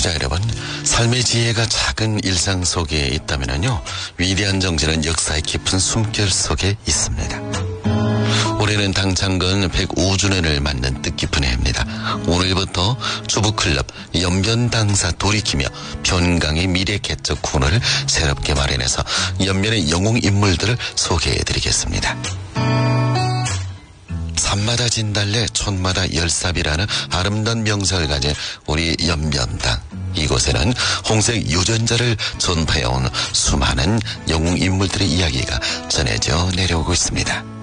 청취자 여러분, 삶의 지혜가 작은 일상 속에 있다면요, 위대한 정신은 역사의 깊은 숨결 속에 있습니다. 올해는 당창건 105주년을 맞는 뜻깊은 해입니다. 오늘부터 주부클럽 연변당사 돌이키며 변강의 미래 개척 코너를 새롭게 마련해서 연변의 영웅인물들을 소개해드리겠습니다. 산마다 진달래 촌마다 열삽이라는 아름다운 명성을 가진 우리 연변당, 이곳에는 홍색 유전자를 전파해온 수많은 영웅인물들의 이야기가 전해져 내려오고 있습니다.